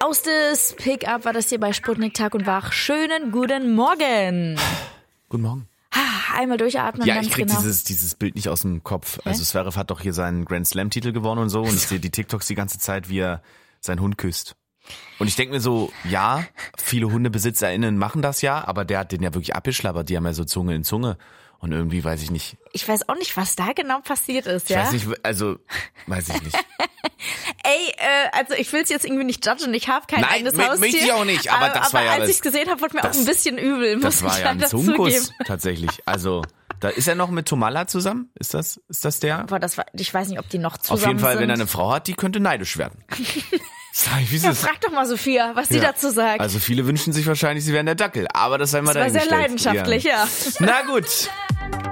Faustes Pickup war das hier bei Sputnik Tag und Wach. Schönen guten Morgen. Guten Morgen. Einmal durchatmen, Ja, ganz ich krieg genau. dieses Bild nicht aus dem Kopf. Also Zverev hat doch hier seinen Grand Slam Titel gewonnen und so und ich sehe die TikToks die ganze Zeit, wie er seinen Hund küsst. Und ich denke mir so, ja, viele HundebesitzerInnen machen das ja, aber der hat den ja wirklich abgeschlabbert, die haben ja so Zunge in Zunge. Und irgendwie weiß ich nicht. Ich weiß auch nicht, was da genau passiert ist, Ich ja? weiß nicht, weiß ich nicht. Ey, also ich will es jetzt irgendwie nicht judgen, ich habe kein eigenes Haustier. Möchte ich auch nicht, aber das war ja... als ich es gesehen habe, wurde mir auch ein bisschen übel, muss Das war ich ja ein leider Zungenkuss, zugeben. tatsächlich. Also, da ist er noch mit Tomalla zusammen? Ist das der? Boah, ich weiß nicht, ob die noch zusammen Auf jeden Fall, sind. wenn er eine Frau hat, die könnte neidisch werden. Sag ich, wie ist Ja, es? frag doch mal Sophia, was die dazu sagt. Also viele wünschen sich wahrscheinlich, sie wären der Dackel, aber das sei mal das war sehr dahingestellt. leidenschaftlich, ja. Na gut.